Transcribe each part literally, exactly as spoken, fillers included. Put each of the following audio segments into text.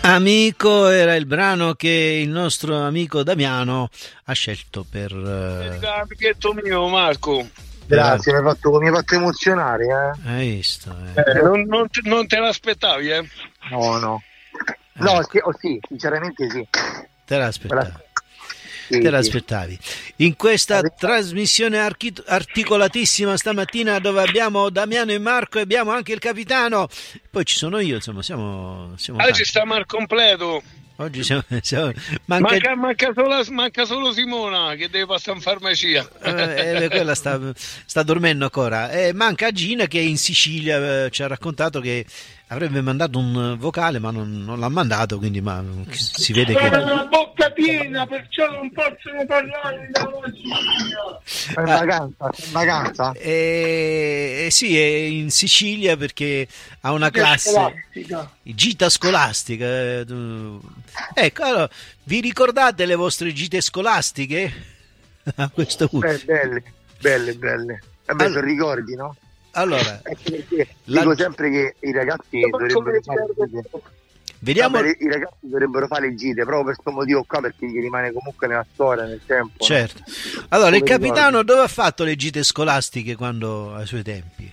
Amico era il brano che il nostro amico Damiano ha scelto per uh... amichetto mio Marco. Grazie, mi hai fatto, mi hai fatto emozionare, eh. Hai visto? Eh. Eh, non, non, non te l'aspettavi, eh? No, no. No, sì, oh, sì, sinceramente sì. Te l'aspettavi. Sì, te sì. l'aspettavi. In questa Sì. trasmissione archi- articolatissima stamattina, dove abbiamo Damiano e Marco e abbiamo anche il capitano, poi ci sono io, insomma, siamo, siamo Oggi tanti. stiamo al completo. Oggi siamo, siamo manca... Manca, manca, solo, manca solo Simona che deve passare in farmacia. Eh, eh, quella sta, sta dormendo ancora. Eh, manca Gina che è in Sicilia, eh, ci ha raccontato che avrebbe mandato un vocale ma non, non l'ha mandato, quindi ma, si vede che... Hanno la bocca piena, perciò non possono parlare da oggi. È in vacanza, è in vacanza? Eh, eh, sì, è in Sicilia perché ha una classe... Scolastica. Gita scolastica. eh, Ecco, allora, vi ricordate le vostre gite scolastiche? A questo punto. Beh, belle, belle, belle. Vabbè, Allora- sono ricordi, no? Allora, Ecco perché La- dico sempre che i ragazzi dovrebbero fare le gite. vediamo. Vabbè, i ragazzi dovrebbero fare le gite proprio per questo motivo qua, perché gli rimane comunque nella storia, nel tempo. no? Certo. Allora, il Come capitano dove ha fatto le gite scolastiche quando ai suoi tempi?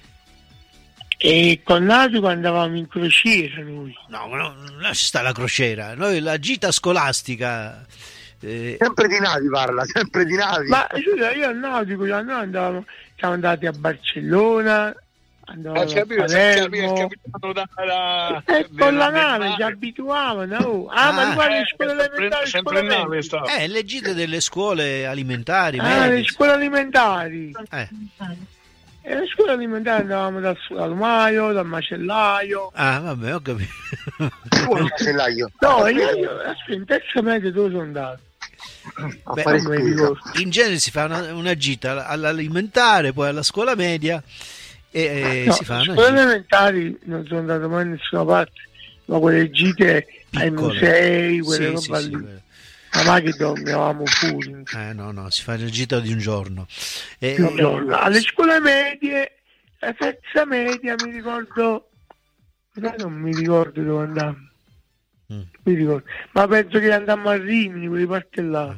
E con l'Aduco andavamo in crociera noi. No, no, lascia sta la crociera. Noi la gita scolastica. eh, Sempre di navi parla, sempre di navi. Ma scusa, io al Nautico, noi andavamo, siamo andati a Barcellona, andavamo Ho capito, a se capi- il Palermo. capitano da, da, E con la del nave mare. ci abituavano. oh. Ah, Ah, ma riguarda Eh, le scuole sempre, elementari, sempre in scuole nave medie. sta. eh, le gite delle scuole alimentari, Ah, le medie. scuole alimentari. Eh. E le scuole alimentari andavamo dal salumaio, dal macellaio. Ah, vabbè, ho capito. Tu non ce l'hai io. No, io, io aspetta, in terza media dove sono andato? A Beh, fare non mi spesa. ricordo. In genere si fa una, una gita all'alimentare, poi alla scuola media e, e No, si fa le una scuole gita. elementari non sono andato mai da nessuna parte, ma quelle gite ai Piccole. musei, quelle Sì, roba sì, sì, lì. quelle- Ma va che dormivamo fuori. Eh, no, no, si fa la gita di un giorno. E- Un giorno. Alle scuole medie, la terza media mi ricordo, però non mi ricordo dove andammo. Mm. Mi ricordo. Ma penso che andammo a Rimini, quelle parti là.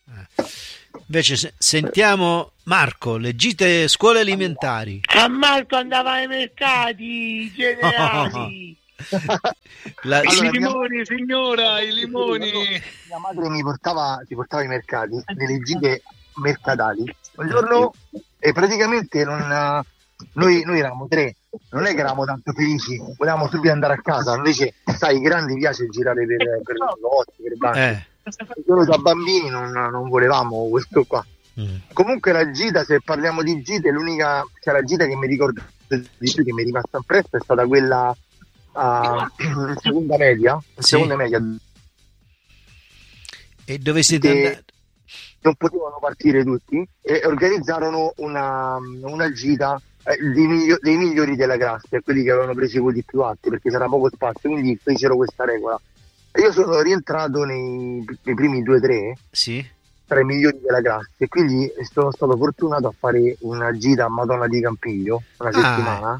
Invece se- sentiamo Marco, le gite scuole alimentari. A Marco andava ai mercati generali. La- I Allora, limoni, signora, i limoni. Mia madre mi portava, ti portava ai mercati, nelle gite mercatali. Un giorno e praticamente non, noi, noi eravamo tre, non è che eravamo tanto felici, volevamo subito andare a casa, invece sai, ai grandi piace girare per, per i negozi, per i banchi. eh. Noi da bambini non, non volevamo questo qua. Mm. Comunque la gita, se parliamo di gite, l'unica, cioè la gita che mi ricordo di più, che mi è rimasta impressa, è stata quella a in seconda media, in Sì. seconda media, E dove siete Che- andati? non potevano partire tutti e organizzarono una, una gita eh, dei, miglio- dei migliori della classe, quelli che avevano preso i voti più alti, perché c'era poco spazio, quindi fecero questa regola. E io sono rientrato nei, nei primi due o tre Sì. tra i migliori della classe, e quindi sono stato fortunato a fare una gita a Madonna di Campiglio una Ah. settimana,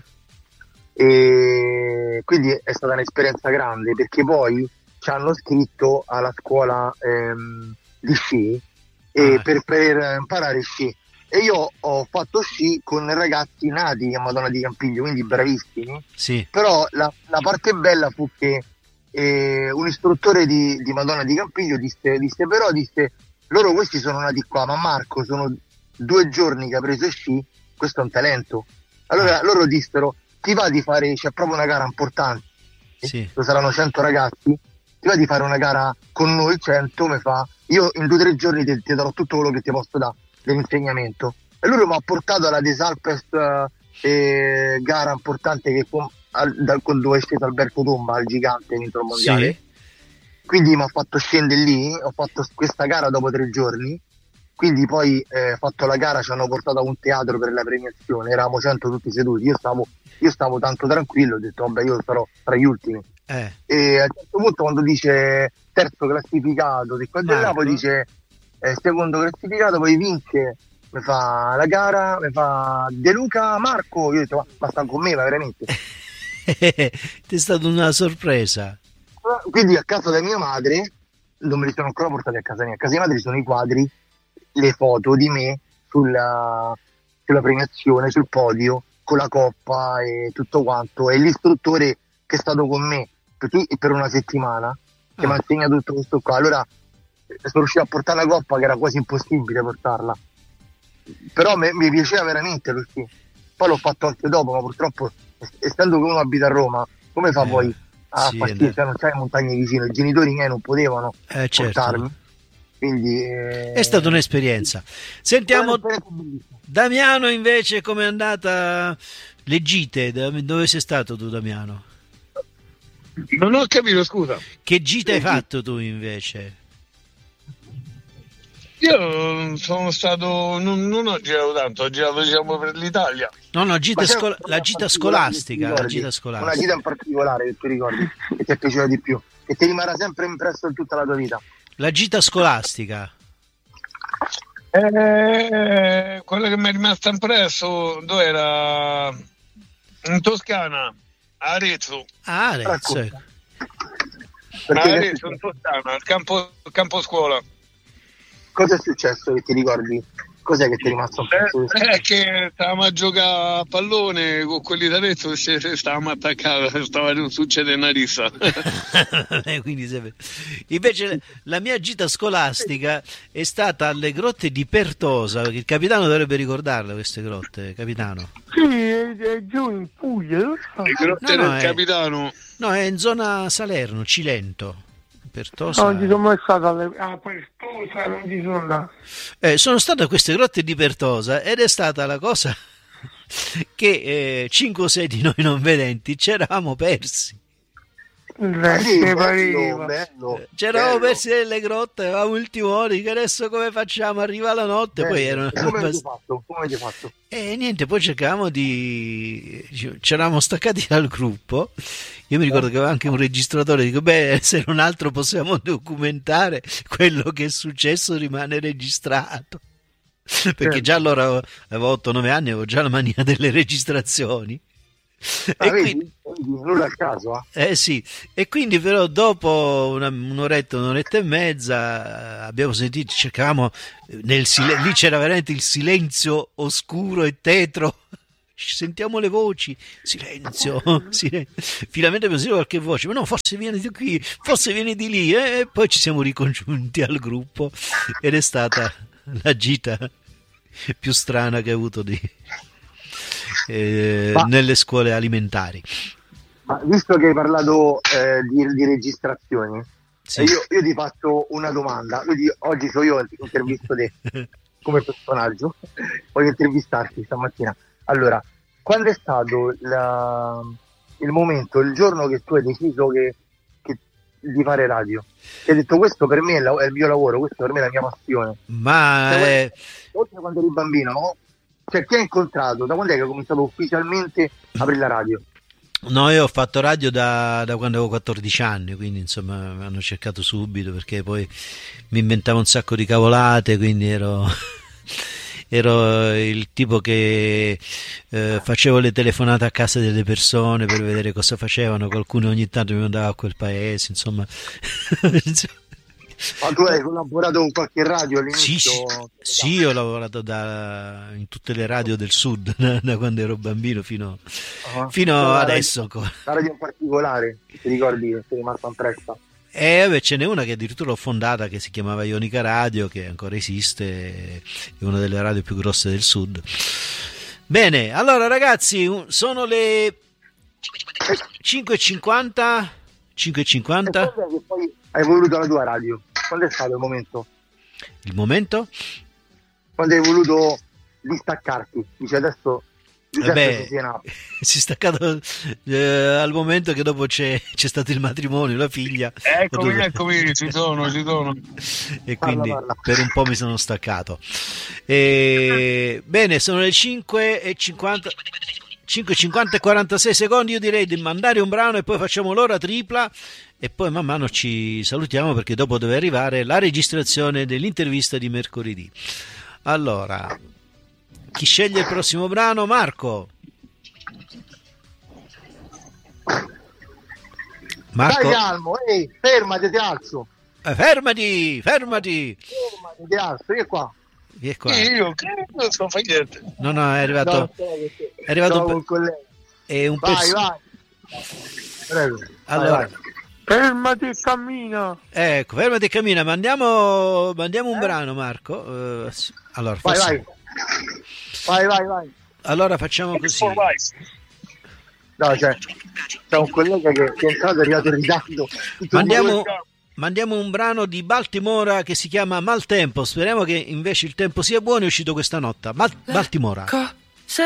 e quindi è stata un'esperienza grande, perché poi ci hanno scritto alla scuola ehm, di sci e Ah. per, per imparare sci, e io ho fatto sci con ragazzi nati a Madonna di Campiglio, quindi bravissimi. Sì. Però la, la parte bella fu che eh, un istruttore di, di Madonna di Campiglio disse, disse però disse loro questi sono nati qua, ma Marco sono due giorni che ha preso sci, questo è un talento. Allora loro dissero ti va di fare, c'è proprio una gara importante, Sì. lo saranno cento ragazzi, ti va di fare una gara con noi cento, mi fa io in due o tre giorni ti, ti darò tutto quello che ti posso dare dell'insegnamento. E lui mi ha portato alla Desalpest, eh, gara importante che fu al, dal, dove è sceso Alberto Tomba, il gigante vinto il mondiale. Sì. Quindi mi ha fatto scendere lì, ho fatto questa gara dopo tre giorni, quindi poi eh, fatto la gara, ci hanno portato a un teatro per la premiazione, eravamo cento tutti seduti, io stavo, io stavo tanto tranquillo, ho detto vabbè io sarò tra gli ultimi. Eh. E a un certo punto quando dice terzo classificato di qua e di là, Marco. poi dice eh, secondo classificato, poi vince, mi fa la gara, mi fa De Luca Marco, io ho detto ma, ma sta con me, ma veramente? È stata una sorpresa. quindi a casa da mia madre, non me li sono ancora portati a casa mia, a casa di mia madre sono i quadri, le foto di me sulla, sulla premiazione, sul podio, con la coppa e tutto quanto, e l'istruttore che è stato con me per, per una settimana, che ah. mi ha insegnato tutto questo qua. Allora sono riuscito a portare la coppa, che era quasi impossibile portarla, però mi, mi piaceva veramente così. Poi l'ho fatto anche dopo, ma purtroppo essendo che uno abita a Roma, come fa eh, poi a sì, partire? Cioè, non c'hai montagne vicino, i genitori miei non potevano eh, certo. portarmi, quindi eh... è stata un'esperienza. Sentiamo Damiano invece, com'è andata le gite? Dove sei stato tu, Damiano? Non ho capito, scusa. Che gita hai fatto tu invece? Io sono stato, non, non ho girato tanto, ho girato diciamo per l'Italia. No, no, gita scola- la gita scolastica, la gita scolastica. Una gita in particolare che ti ricordi, che ti è piaciuta di più, che ti rimarrà sempre impresso in tutta la tua vita. La gita scolastica. Eh, quella che mi è rimasta impresso, dove era? In Toscana, a Arezzo. Ah, Arezzo. A Arezzo, in Toscana, al campo, campo scuola. Cosa è successo che ti ricordi? Cos'è che ti è rimasto impresso? Eh, è che stavamo a giocare a pallone con quelli d'Arezzo e se, se stavamo attaccati, stava succedendo una rissa. Quindi, se... invece la mia gita scolastica è stata alle grotte di Pertosa, perché il capitano dovrebbe ricordarle queste grotte, capitano. Sì, è, è giù in Puglia, lo so. Le grotte no, no, del è... capitano. No, è in zona Salerno, Cilento. Pertosa... No, non ci sono mai stato alle... ah, Pertosa non ci sono andato. Eh, sono stato a queste grotte di Pertosa ed è stata la cosa che eh, cinque o sei di noi non vedenti ci eravamo persi. Ah, sì, bello, bello, ci eravamo bello. persi nelle grotte, avevamo il timore che adesso come facciamo, arriva la notte, bello. Poi erano come avete fatto? Come avete fatto? E niente, poi cercavamo di ci eravamo staccati dal gruppo. Io mi ricordo che aveva anche un registratore, dico beh, se non altro possiamo documentare quello che è successo, rimane registrato, perché già allora avevo otto nove anni, avevo già la mania delle registrazioni. Ah, e quindi, quindi non a caso eh? eh sì, e quindi però dopo una, un'oretta, un'oretta e mezza abbiamo sentito, cercavamo nel sil- lì c'era veramente il silenzio oscuro e tetro. Sentiamo le voci, silenzio, silenzio. Finalmente abbiamo sentito qualche voce, ma no, forse viene di qui, forse viene di lì, eh? E poi ci siamo ricongiunti al gruppo ed è stata la gita più strana che ho avuto di Eh, ma, nelle scuole alimentari. Ma visto che hai parlato eh, di, di registrazioni, sì. io, io ti faccio una domanda. Quindi oggi so io intervisto te come personaggio, voglio intervistarti stamattina. Allora, quando è stato la, il momento, il giorno che tu hai deciso che, che di fare radio? Ti hai detto questo per me è, la, è il mio lavoro, questo per me è la mia passione. Ma cioè, è... oltre quando eri bambino, no? Cioè, chi hai incontrato? Da quando è che hai cominciato ufficialmente a aprire la radio? No, io ho fatto radio da, da quando avevo quattordici anni, quindi insomma mi hanno cercato subito, perché poi mi inventavo un sacco di cavolate, quindi ero, ero il tipo che eh, facevo le telefonate a casa delle persone per vedere cosa facevano, qualcuno ogni tanto mi mandava a quel paese, insomma... Ma tu hai collaborato con qualche radio all'inizio? Sì, sì, sì, ho lavorato da, in tutte le radio del sud da, da quando ero bambino fino, uh-huh. fino adesso ancora. La radio in particolare, ti ricordi che sei rimasta impressa? Eh, beh, ce n'è una che addirittura ho fondata che si chiamava Ionica Radio, che ancora esiste, è una delle radio più grosse del sud. Bene, allora ragazzi, sono le cinque e cinquanta. cinque e cinquanta. Che poi hai voluto la tua radio? Quando è stato il momento? Il momento? Quando hai voluto distaccarti? Dice adesso Beh, si è staccato eh, al momento che dopo c'è, c'è stato il matrimonio, la figlia. Eccomi, tu... eccomi, ci sono, ci sono. E quindi parla, parla. Per un po' mi sono staccato. E... Bene, sono le cinque e cinquanta. cinque e cinquanta e quarantasei secondi. Io direi di mandare un brano e poi facciamo l'ora tripla e poi man mano ci salutiamo, perché dopo deve arrivare la registrazione dell'intervista di mercoledì. Allora, chi sceglie il prossimo brano? Marco. Marco, Dai calmo, ehi, fermati, ti alzo. eh, fermati, fermati. Fermati, ti alzo, vieni qua. Vieni qua. Io che non sto facendo niente. No, no, è arrivato. No, stai, che- È arrivato stavo un, col collega. pe- è un Vai, pezzo. vai. Prego. Allora, vai, vai. Fermati e cammina. ecco, fermati e cammina. Mandiamo, mandiamo un brano, Marco. Eh, sì. allora, Vai, forse- vai. Vai, vai, vai. allora facciamo così. No, cioè, c'è un collega che, che è entrato, è arrivato in ritardo. Tutto Mandiamo, il- mandiamo un brano di Baltimora che si chiama Maltempo. Speriamo che invece il tempo sia buono. È uscito questa notte. Mal- Baltimora. Co-